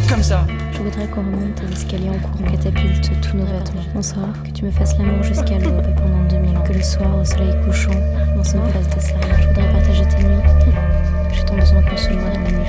comme ça. Je voudrais qu'on remonte les escaliers en courant, catapulte tous nos vêtements. Bonsoir, que tu me fasses l'amour jusqu'à l'aube pendant 2000 ans. Que le soir, au soleil couchant, on se fasse des serments. Je voudrais partager tes nuits. J'ai tant besoin qu'on se voit dans la nuit.